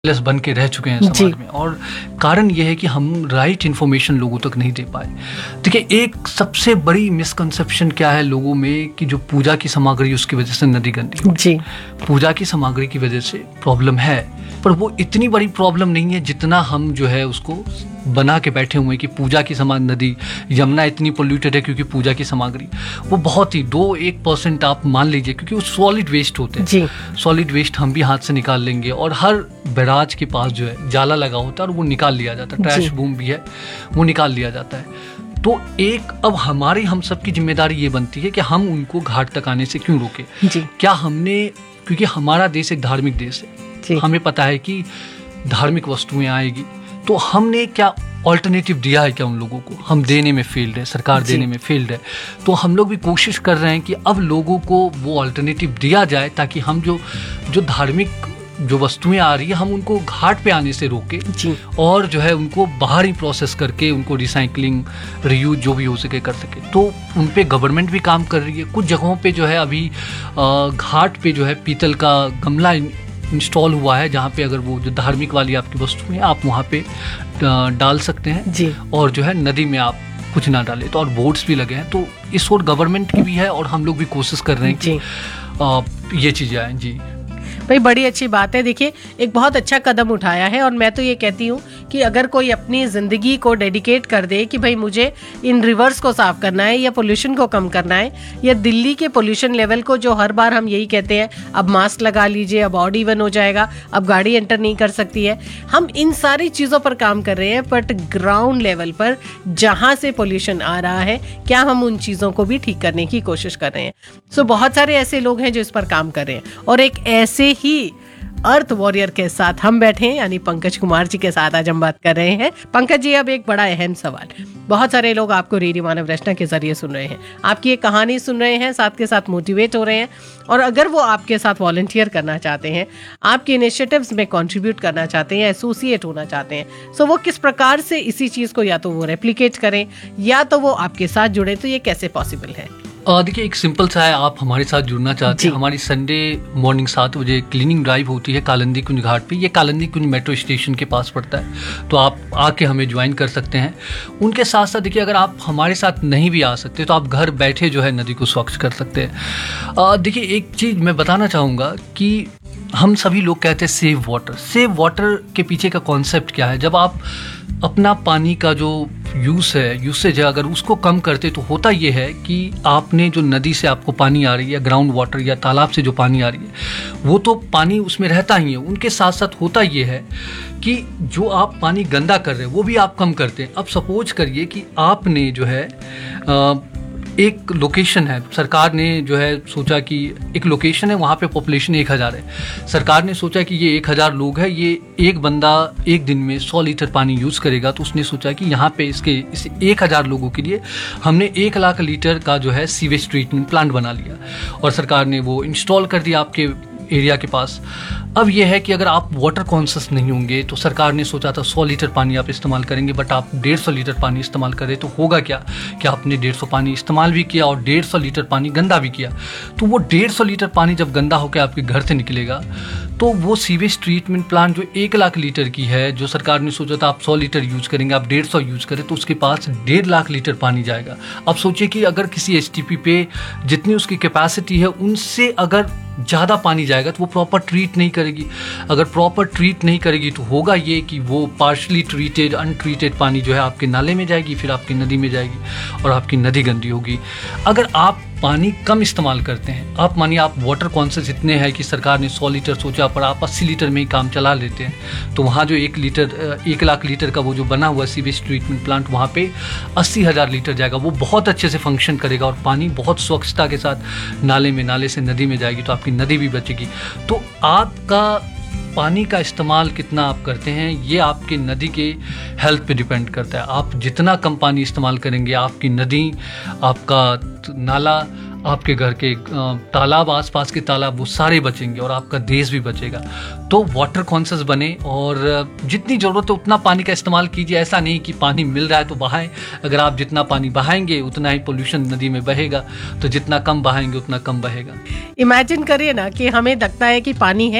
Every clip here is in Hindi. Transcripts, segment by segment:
लेस बन के रह चुके हैं समाज में, और कारण यह है कि हम राइट इन्फॉर्मेशन लोगों तक नहीं दे पाए। देखिए, एक सबसे बड़ी मिसकंसेप्शन क्या है लोगों में कि जो पूजा की सामग्री उसकी वजह से नदी गंदी हो जी। पूजा की सामग्री की वजह से प्रॉब्लम है, पर वो इतनी बड़ी प्रॉब्लम नहीं है जितना हम जो है उसको बना के बैठे हुए कि पूजा की नदी यमुना इतनी पोल्यूटेड है क्योंकि पूजा की सामग्री। वो बहुत ही 2-1% आप मान लीजिए, क्योंकि वो सॉलिड वेस्ट होते हैं। सॉलिड वेस्ट हम भी हाथ से निकाल लेंगे, और हर बैराज के पास जो है जाला लगा होता है और वो निकाल लिया जाता है। ट्रैश बूम भी है, वो निकाल लिया जाता है। तो अब हम सबकी जिम्मेदारी ये बनती है कि हम उनको घाट तक आने से क्यों रोके। क्या हमने, क्योंकि हमारा देश एक धार्मिक देश है, हमें पता है कि धार्मिक वस्तुएं आएगी, तो हमने क्या ऑल्टरनेटिव दिया है क्या उन लोगों को? हम देने में फेल्ड है, सरकार देने में फेल्ड है। तो हम लोग भी कोशिश कर रहे हैं कि अब लोगों को वो ऑल्टरनेटिव दिया जाए, ताकि हम जो धार्मिक जो वस्तुएं आ रही है हम उनको घाट पे आने से रोके, और जो है उनको बाहर ही प्रोसेस करके उनको रिसाइकलिंग, रीयूज जो भी हो सके कर सके। तो उन पे गवर्नमेंट भी काम कर रही है। कुछ जगहों पे जो है अभी घाट पे जो है पीतल का गमला इंस्टॉल हुआ है, जहाँ पे अगर वो जो धार्मिक वाली आपकी वस्तु है आप वहाँ पे डाल सकते हैं, और जो है नदी में आप कुछ ना डालें। तो और बोर्ड्स भी लगे हैं, तो इस ओर गवर्नमेंट की भी है, और हम लोग भी कोशिश कर रहे हैं कि ये चीज़ें आएँ। जी भाई, बड़ी अच्छी बात है। देखिए, एक बहुत अच्छा कदम उठाया है, और मैं तो ये कहती हूँ कि अगर कोई अपनी ज़िंदगी को डेडिकेट कर दे कि भाई मुझे इन रिवर्स को साफ करना है, या पोल्यूशन को कम करना है, या दिल्ली के पोल्यूशन लेवल को, जो हर बार हम यही कहते हैं अब मास्क लगा लीजिए, अब ऑड इवन हो जाएगा, अब गाड़ी एंटर नहीं कर सकती है, हम इन सारी चीज़ों पर काम कर रहे हैं। बट ग्राउंड लेवल पर जहाँ से पोल्यूशन आ रहा है, क्या हम उन चीज़ों को भी ठीक करने की कोशिश कर रहे हैं? सो बहुत सारे ऐसे लोग हैं जो इस पर काम कर रहे हैं, और एक ऐसे ही अर्थ वॉरियर के साथ हम बैठे हैं, यानी पंकज कुमार जी के साथ आज हम बात कर रहे हैं। पंकज जी, अब एक बड़ा अहम सवाल, बहुत सारे लोग आपको रेडियो मानव रचना के जरिए सुन रहे हैं, आपकी एक कहानी सुन रहे हैं, साथ के साथ मोटिवेट हो रहे हैं, और अगर वो आपके साथ वॉलंटियर करना चाहते हैं, आपके इनिशिएटिव्स में कंट्रीब्यूट करना चाहते हैं, एसोसिएट होना चाहते हैं, सो वो किस प्रकार से इसी चीज़ को या तो वो रेप्लिकेट करें या तो वो आपके साथ जुड़े, तो ये कैसे पॉसिबल है? देखिए, एक सिंपल सा है, आप हमारे साथ जुड़ना चाहते हैं, हमारी संडे मॉर्निंग 7 बजे क्लीनिंग ड्राइव होती है कालिंदी कुंज घाट पे। ये कालिंदी कुंज मेट्रो स्टेशन के पास पड़ता है, तो आप आके हमें ज्वाइन कर सकते हैं। उनके साथ साथ देखिए, अगर आप हमारे साथ नहीं भी आ सकते तो आप घर बैठे जो है नदी को स्वच्छ कर सकते हैं। देखिए, एक चीज़ मैं बताना चाहूँगा कि हम सभी लोग कहते हैं सेव वाटर। सेव वाटर के पीछे का कॉन्सेप्ट क्या है? जब आप अपना पानी का जो यूसेज है, अगर उसको कम करते तो होता ये है कि आपने जो नदी से आपको पानी आ रही है, ग्राउंड वाटर या तालाब से जो पानी आ रही है, वो तो पानी उसमें रहता ही है। उनके साथ साथ होता ये है कि जो आप पानी गंदा कर रहे हैं वो भी आप कम करते हैं। अब सपोज करिए कि आपने जो है एक लोकेशन है, सरकार ने जो है सोचा कि एक लोकेशन है, वहाँ पे पॉपुलेशन 1000 है। सरकार ने सोचा कि ये 1000 लोग हैं, ये एक बंदा एक दिन में 100 लीटर पानी यूज़ करेगा, तो उसने सोचा कि यहाँ पे इस 1000 लोगों के लिए हमने 1 लाख लीटर का जो है सीवेज ट्रीटमेंट प्लांट बना लिया, और सरकार ने वो इंस्टॉल कर दिया आपके एरिया के पास। अब यह है कि अगर आप वाटर कॉन्शियस नहीं होंगे, तो सरकार ने सोचा था 100 लीटर पानी आप इस्तेमाल करेंगे, बट आप 150 लीटर पानी इस्तेमाल करें, तो होगा क्या कि आपने 150 पानी इस्तेमाल भी किया और 150 लीटर पानी गंदा भी किया। तो वो 150 लीटर पानी जब गंदा होकर आपके घर से निकलेगा, तो वो सीवेज ट्रीटमेंट प्लांट जो 1 लाख लीटर की है, जो सरकार ने सोचा था आप 100 लीटर यूज़ करेंगे, आप 150 यूज़ करें, तो उसके पास 1.5 लाख लीटर पानी जाएगा। अब सोचिए कि अगर किसी STP पे जितनी उसकी कैपेसिटी है उनसे अगर ज़्यादा पानी जाएगा, तो वो प्रॉपर ट्रीट नहीं करेगी। अगर प्रॉपर ट्रीट नहीं करेगी तो होगा ये कि वो पार्शली ट्रीटेड, अनट्रीटेड पानी जो है आपके नाले में जाएगी, फिर आपकी नदी में जाएगी, और आपकी नदी गंदी होगी। अगर आप पानी कम इस्तेमाल करते हैं, आप मानिए आप वाटर कॉन्शियस इतने हैं कि सरकार ने 100 लीटर सोचा, पर आप 80 लीटर में ही काम चला लेते हैं, तो वहाँ जो 1 लाख लीटर का वो जो बना हुआ सीवेज ट्रीटमेंट प्लांट, वहाँ पे 80,000 लीटर जाएगा। वो बहुत अच्छे से फंक्शन करेगा, और पानी बहुत स्वच्छता के साथ नाले से नदी में जाएगी, तो आपकी नदी भी बचेगी। तो आपका पानी का इस्तेमाल कितना आप करते हैं, ये आपके नदी के हेल्थ पे डिपेंड करता है। आप जितना कम पानी इस्तेमाल करेंगे, आपकी नदी, आपका नाला, आपके घर के तालाब, आसपास के तालाब, वो सारे बचेंगे, और आपका देश भी बचेगा। तो वाटर कॉन्शियस बने, और जितनी ज़रूरत है उतना पानी का इस्तेमाल कीजिए। ऐसा नहीं कि पानी मिल रहा है तो बहाएं। अगर आप जितना पानी बहाएंगे उतना ही पोल्यूशन नदी में बहेगा, तो जितना कम बहाएंगे उतना कम बहेगा। इमेजिन करिए ना कि हमें लगता है कि पानी है,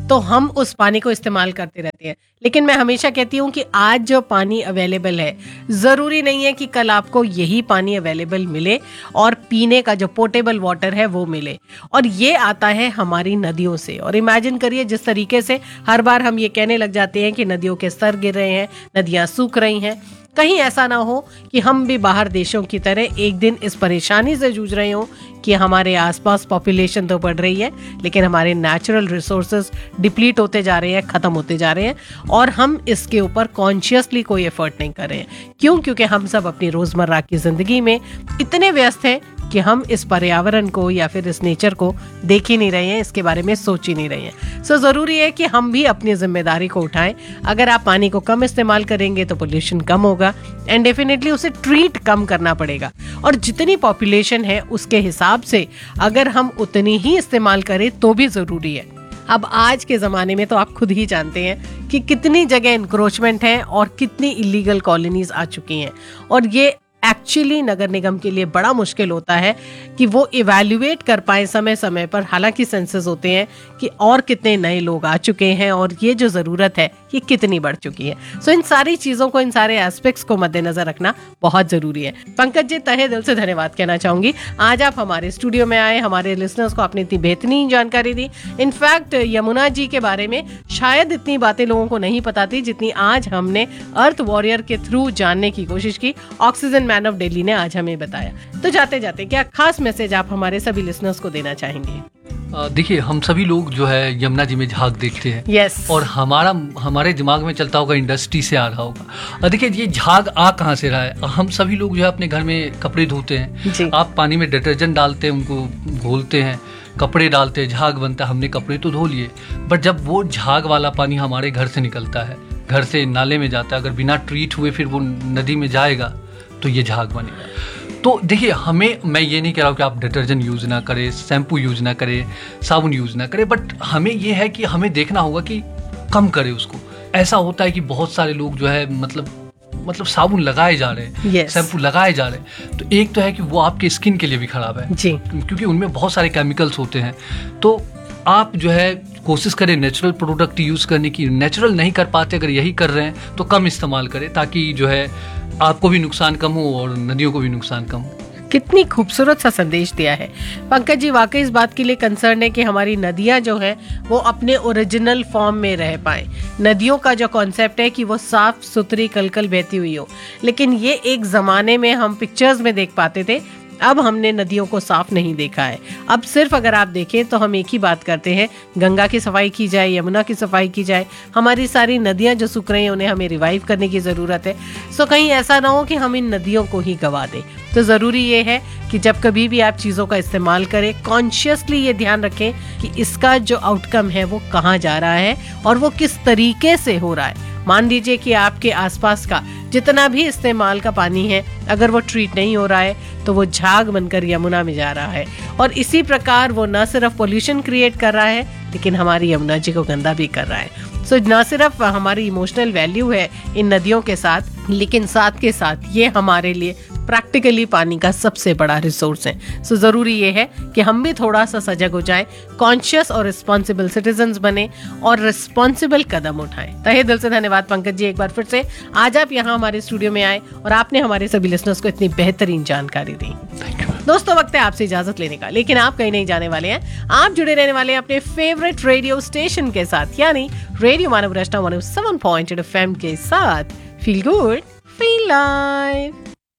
तो हम उस पानी को इस्तेमाल करते रहते हैं। लेकिन मैं हमेशा कहती हूँ कि आज जो पानी अवेलेबल है, जरूरी नहीं है कि कल आपको यही पानी अवेलेबल मिले और पीने का जो पोर्टेबल वाटर है वो मिले। और ये आता है हमारी नदियों से। और इमेजिन करिए जिस तरीके से हर बार हम ये कहने लग जाते हैं कि नदियों के स्तर गिर रहे हैं, नदियां सूख रही हैं, कहीं ऐसा ना हो कि हम भी बाहर देशों की तरह एक दिन इस परेशानी से जूझ रहे हो कि हमारे आसपास पॉपुलेशन तो बढ़ रही है लेकिन हमारे नेचुरल रिसोर्सेज डिप्लीट होते जा रहे हैं, खत्म होते जा रहे हैं और हम इसके ऊपर कॉन्शियसली कोई एफर्ट नहीं कर रहे हैं। क्यों? क्योंकि हम सब अपनी रोजमर्रा की जिंदगी में इतने व्यस्त हैं कि हम इस पर्यावरण को या फिर इस नेचर को देख ही नहीं रहे हैं, इसके बारे में सोच ही नहीं रहे हैं। सो जरूरी है कि हम भी अपनी जिम्मेदारी को उठाएं। अगर आप पानी को कम इस्तेमाल करेंगे तो पोल्यूशन कम होगा एंड डेफिनेटली उसे ट्रीट कम करना पड़ेगा। और जितनी पॉपुलेशन है उसके हिसाब से अगर हम उतनी ही इस्तेमाल करें तो भी जरूरी है। अब आज के ज़माने में तो आप खुद ही जानते हैं कि कितनी जगह इंक्रोचमेंट है और कितनी इलीगल कॉलोनीज आ चुकी हैं। और ये एक्चुअली नगर निगम के लिए बड़ा मुश्किल होता है कि वो इवैल्यूएट कर पाए समय समय पर। हालांकि सेंसस होते हैं कि और कितने नए लोग आ चुके हैं और ये जो ज़रूरत है ये कितनी बढ़ चुकी है। सो इन सारी चीज़ों को, इन सारे एस्पेक्ट्स को मद्देनजर रखना बहुत ज़रूरी है। पंकज जी, तहे दिल से धन्यवाद कहना चाहूँगी। आज आप हमारे स्टूडियो में आए, हमारे लिसनर्स को आपने इतनी बेहतरीन जानकारी दी। इनफैक्ट यमुना जी के बारे में शायद इतनी बातें लोगों को नहीं पता थी जितनी आज हमने अर्थ वॉरियर के थ्रू जानने की कोशिश की। ऑक्सीजन मैन ऑफ दिल्ली ने आज हमें बताया। तो जाते जाते क्या खास मैसेज आप हमारे सभी लिसनर्स को देना चाहेंगे? देखिए, हम सभी लोग जो है यमुना जी में झाग देखते हैं। yes. और हमारे दिमाग में चलता होगा इंडस्ट्री से आ रहा होगा। देखिए, ये झाग आ कहाँ से रहा है? हम सभी लोग जो है अपने घर में कपड़े धोते हैं, आप पानी में डिटर्जेंट डालते हैं, उनको घोलते हैं, कपड़े डालते हैं, झाग बनता है, हमने कपड़े तो धो लिए, बट जब वो झाग वाला पानी हमारे घर से निकलता है, घर से नाले में जाता है, अगर बिना ट्रीट हुए फिर वो नदी में जाएगा तो ये झाग बनेगा। तो देखिए, मैं ये नहीं कह रहा हूँ कि आप डिटर्जेंट यूज़ ना करें, शैम्पू यूज़ ना करें, साबुन यूज़ ना करें, बट हमें ये है कि हमें देखना होगा कि कम करें उसको। ऐसा होता है कि बहुत सारे लोग जो है मतलब साबुन लगाए जा रहे हैं, yes. शैम्पू लगाए जा रहे हैं। तो एक तो है कि वो आपके स्किन के लिए भी खराब है जी, क्योंकि उनमें बहुत सारे केमिकल्स होते हैं। तो आप जो है कोशिश करें नेचुरल प्रोडक्ट यूज़ करने की। नेचुरल नहीं कर पाते, अगर यही कर रहे हैं तो कम इस्तेमाल करें, ताकि जो है आपको भी नुकसान कम हो और नदियों को भी नुकसान कम हो। कितनी खूबसूरत सा संदेश दिया है पंकज जी। वाकई इस बात के लिए कंसर्न है कि हमारी नदियां जो है वो अपने ओरिजिनल फॉर्म में रह पाए। नदियों का जो कॉन्सेप्ट है कि वो साफ सुथरी कलकल बहती हुई हो, लेकिन ये एक ज़माने में हम पिक्चर्स में देख पाते थे, अब हमने नदियों को साफ नहीं देखा है। अब सिर्फ अगर आप देखें तो हम एक ही बात करते हैं, गंगा की सफाई की जाए, यमुना की सफाई की जाए। हमारी सारी नदियां जो सूख रही हैं उन्हें हमें रिवाइव करने की ज़रूरत है। सो कहीं ऐसा ना हो कि हम इन नदियों को ही गवा दें। तो ज़रूरी ये है कि जब कभी भी आप चीज़ों का इस्तेमाल करें, कॉन्शियसली ये ध्यान रखें कि इसका जो आउटकम है वो कहाँ जा रहा है और वो किस तरीके से हो रहा है। मान लीजिए कि आपके आसपास का जितना भी इस्तेमाल का पानी है, अगर वो ट्रीट नहीं हो रहा है तो वो झाग बनकर यमुना में जा रहा है और इसी प्रकार वो न सिर्फ पोल्यूशन क्रिएट कर रहा है लेकिन हमारी यमुना जी को गंदा भी कर रहा है। सो न सिर्फ हमारी इमोशनल वैल्यू है इन नदियों के साथ, लेकिन साथ के साथ ये हमारे लिए प्रैक्टिकली पानी का सबसे बड़ा रिसोर्स है। सो जरूरी ये है कि हम भी थोड़ा सा सजग हो जाएं, कॉन्शियस और रिस्पॉन्सिबल सिटीजन्स बने और रिस्पॉन्सिबल कदम उठाएं। तहे दिल से धन्यवाद पंकज जी एक बार फिर से। आज आप यहाँ हमारे स्टूडियो में आए और आपने हमारे सभी लिसनर्स को इतनी बेहतरीन जानकारी दी। दोस्तों, वक्त है आपसे इजाजत लेने का, लेकिन आप कहीं नहीं जाने वाले हैं। आप जुड़े रहने वाले हैं अपने फेवरेट रेडियो स्टेशन के साथ, यानी रेडियो मानव रचना 107.8 FM के साथ। Feel good, feel live.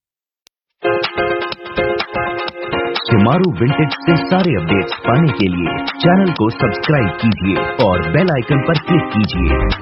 सुमारू vintage से सारे अपडेट्स पाने के लिए चैनल को सब्सक्राइब कीजिए और बेल आइकन पर क्लिक कीजिए।